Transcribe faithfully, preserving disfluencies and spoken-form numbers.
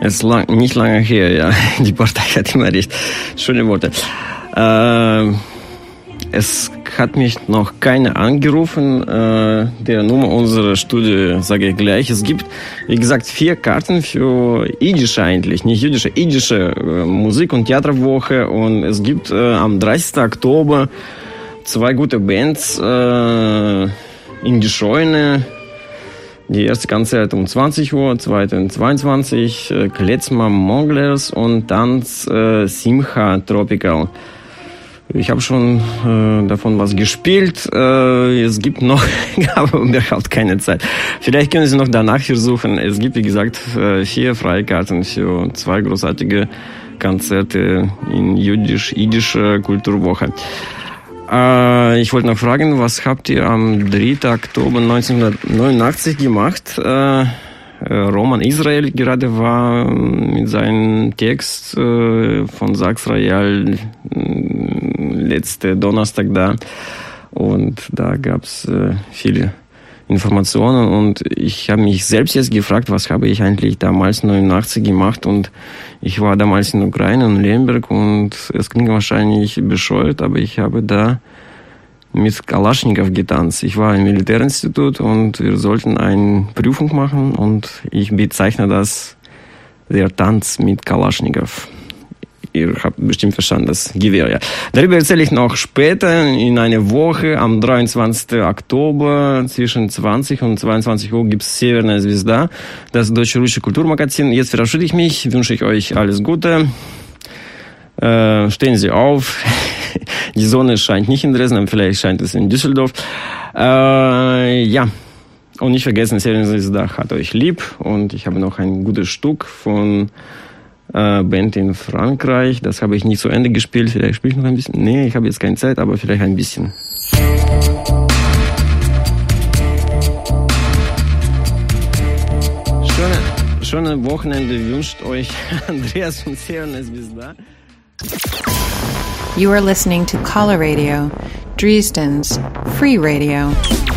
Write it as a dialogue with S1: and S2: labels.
S1: Es ist lang, nicht lange her, ja. Die Partei hat immer recht. Schöne Worte. Äh, es hat mich noch keiner angerufen. Äh, der Nummer unserer Studie sage ich gleich. Es gibt, wie gesagt, vier Karten für Jiddische eigentlich, nicht jüdische, Jiddische äh, Musik- und Theaterwoche. Und es gibt äh, am dreißigsten Oktober zwei gute Bands äh, in die Scheune. Die erste Konzert um zwanzig Uhr, zweite um zweiundzwanzig Uhr, äh, Klezmer Monglers und dann äh, Simcha Tropical. Ich habe schon äh, davon was gespielt. Äh, es gibt noch, aber überhaupt keine Zeit. Vielleicht können Sie noch danach versuchen. Es gibt, wie gesagt, äh, vier Freikarten für zwei großartige Konzerte in jüdisch-jiddischer Kulturwoche. Ich wollte noch fragen, was habt ihr am dritten Oktober neunzehnhundertneunundachtzig gemacht? Äh, Roman Israel gerade war mit seinem Text äh, von Sachs Royal letzte Donnerstag da und da gab es äh, viele Informationen und ich habe mich selbst jetzt gefragt, was habe ich eigentlich damals neunundachtzig gemacht und ich war damals in Ukraine, in Lemberg und es klingt wahrscheinlich bescheuert, aber ich habe da mit Kalaschnikow getanzt. Ich war im Militärinstitut und wir sollten eine Prüfung machen und ich bezeichne das der Tanz mit Kalaschnikow. Ihr habt bestimmt verstanden, das Gewehr, ja. Darüber erzähle ich noch später, in einer Woche, am dreiundzwanzigsten Oktober, zwischen zwanzig und zweiundzwanzig Uhr gibt's Severная Звезда, das deutsche-russische Kulturmagazin. Jetzt verabschiede ich mich, wünsche ich euch alles Gute. Äh, stehen Sie auf. Die Sonne scheint nicht in Dresden, aber vielleicht scheint es in Düsseldorf. Äh, ja. Und nicht vergessen, Severная Звезда hat euch lieb und ich habe noch ein gutes Stück von Band in Frankreich. Das habe ich nicht zu Ende gespielt. Vielleicht spiele ich noch ein bisschen. Nee, ich habe jetzt keine Zeit, aber vielleicht ein bisschen. Schöne, schöne Wochenende wünscht euch Andreas von Severная Звезда.
S2: You are listening to Caller Radio, Dresden's free radio.